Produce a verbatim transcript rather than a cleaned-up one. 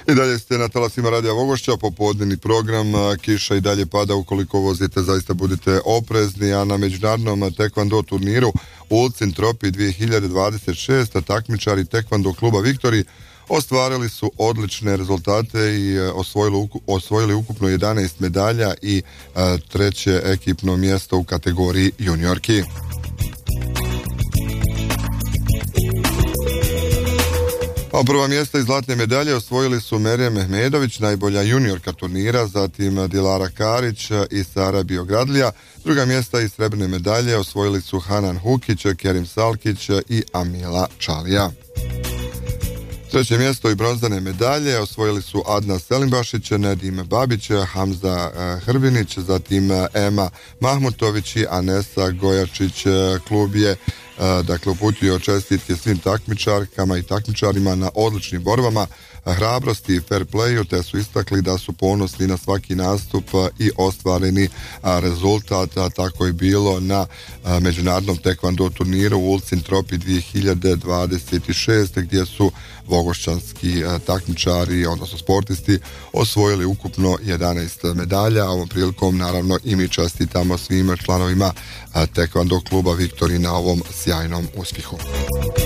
I dalje ste na talasima Radija Vogošća, popodnevni program, kiša i dalje pada, ukoliko vozite zaista budite oprezni, a na međunarodnom tekvando turniru Ulcin Trophy dvije hiljade dvadeset šest takmičari tekvando kluba Viktori ostvarili su odlične rezultate i osvojili, osvojili ukupno jedanaest medalja i a, treće ekipno mjesto u kategoriji juniorki. A prva mjesta i zlatne medalje osvojili su Merjem Mehmedović, najbolja juniorka turnira, zatim Dilara Karić i Sara Biogradlija. Druga mjesta i srebrne medalje osvojili su Hanan Hukić, Kerim Salkić i Amila Čalija. Treće mjesto i bronzane medalje osvojili su Adna Selimbašić, Nedim Babić, Hamza Hrbinić, zatim Ema Mahmutović i Anesa Gojačić. Klub je dakle uputio čestitke svim takmičarkama i takmičarima na odličnim borbama, hrabrosti i fair playu, te su istakli da su ponosni na svaki nastup i ostvareni rezultat. Tako je bilo na međunarodnom tekvando turniru Ulcin Trophy dvije hiljade dvadeset šest, gdje su vogošćanski takmičari, odnosno sportisti, osvojili ukupno jedanaest medalja. Ovom prilikom naravno i mi čestitamo svim članovima tekvando kluba Viktori na ovom sjajnom uspjehu.